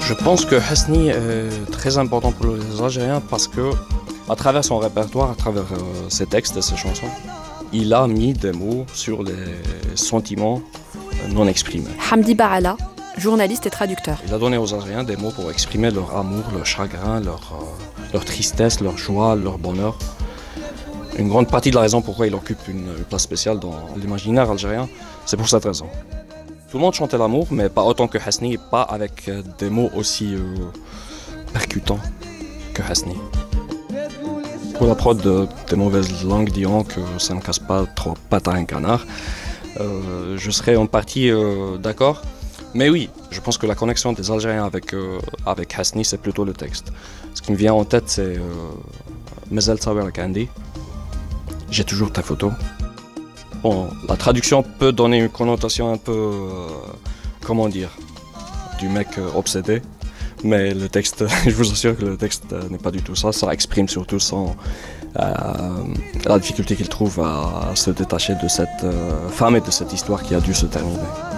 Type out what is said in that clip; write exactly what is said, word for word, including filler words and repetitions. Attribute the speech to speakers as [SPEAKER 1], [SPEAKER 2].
[SPEAKER 1] Je pense que Hasni est très important pour les Algériens parce que, à travers son répertoire, à travers euh, ses textes et ses chansons, il a mis des mots sur les sentiments non exprimés.
[SPEAKER 2] Hamdi Baala, journaliste et traducteur.
[SPEAKER 1] Il a donné aux Algériens des mots pour exprimer leur amour, leur chagrin, leur, euh, leur tristesse, leur joie, leur bonheur. Une grande partie de la raison pourquoi il occupe une, une place spéciale dans l'imaginaire algérien, c'est pour cette raison. Tout le monde chantait l'amour, mais pas autant que Hasni, et pas avec euh, des mots aussi euh, percutants que Hasni. Pour la prod de, des mauvaises langues diront que ça ne casse pas trop pattes à un canard. Euh, je serais en partie euh, d'accord. Mais oui, je pense que la connexion des Algériens avec, euh, avec Hasni, c'est plutôt le texte. Ce qui me vient en tête, c'est Mazel Tsawer Kandi. J'ai toujours ta photo. Bon, la traduction peut donner une connotation un peu, euh, comment dire, du mec euh, obsédé. Mais le texte, je vous assure que le texte euh, n'est pas du tout ça. Ça exprime surtout son, euh, la difficulté qu'il trouve à, à se détacher de cette euh, femme et de cette histoire qui a dû se terminer.